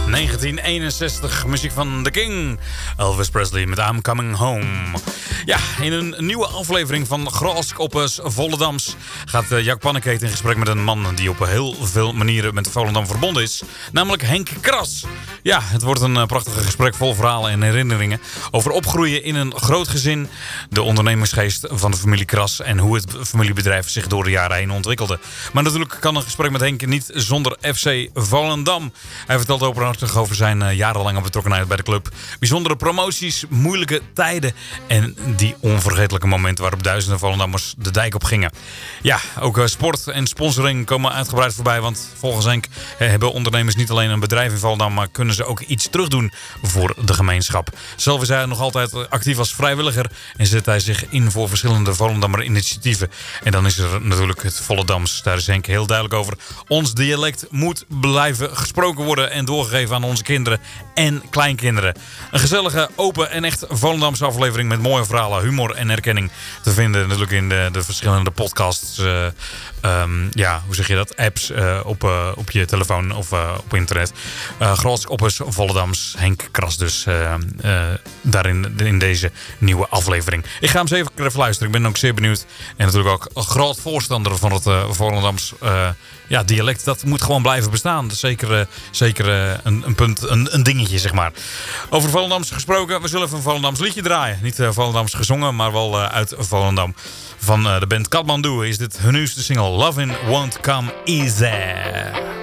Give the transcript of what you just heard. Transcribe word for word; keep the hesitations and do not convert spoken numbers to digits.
negentien eenenzestig, muziek van The King. Elvis Presley met I'm Coming Home. Ja, in een nieuwe aflevering van Graaskoppers Volendams gaat Jack Pannekeet in gesprek met een man die op heel veel manieren met Volendam verbonden is. Namelijk Henk Kras. Ja, het wordt een prachtig gesprek vol verhalen en herinneringen over opgroeien in een groot gezin, de ondernemingsgeest van de familie Kras en hoe het familiebedrijf zich door de jaren heen ontwikkelde. Maar natuurlijk kan een gesprek met Henk niet zonder F C Volendam. Hij vertelt openhartig over zijn uh, jarenlange betrokkenheid bij de club, bijzondere promoties, moeilijke tijden en die onvergetelijke momenten waarop duizenden Volendammers de dijk op gingen. Ja, ook uh, sport en sponsoring komen uitgebreid voorbij, want volgens Henk uh, hebben ondernemers niet alleen een bedrijf in Volendam, maar kunnen ze ook iets terugdoen voor de gemeenschap. Zelf is hij nog altijd actief als vrijwilliger en zet hij zich in voor verschillende Volendammer initiatieven. En dan is er natuurlijk het Volendams. Daar is Henk heel duidelijk over. Ons dialect moet blijven gesproken worden en doorgegeven aan onze kinderen en kleinkinderen. Een gezellige, open en echt Volendamse aflevering met mooie verhalen, humor en herkenning te vinden natuurlijk in de, de verschillende podcasts. Uh, um, ja, hoe zeg je dat? Apps uh, op, uh, op je telefoon of uh, op internet. Uh, Graaskoppers Volendams, Henk Kras dus uh, uh, daarin in deze nieuwe aflevering. Ik ga hem eens even, even luisteren. Ik ben ook zeer benieuwd. En natuurlijk ook een groot voorstander van het uh, Volendams uh, ja, dialect. Dat moet gewoon blijven bestaan. Dat is zeker, uh, zeker uh, een, een punt, een, een dingetje zeg maar. Over Volendams gesproken. We zullen even een Volendams liedje draaien. Niet uh, Volendams gezongen, maar wel uh, uit Volendam. Van uh, de band Kathmandu is dit hun nieuwste single Lovin' Won't Come Easy.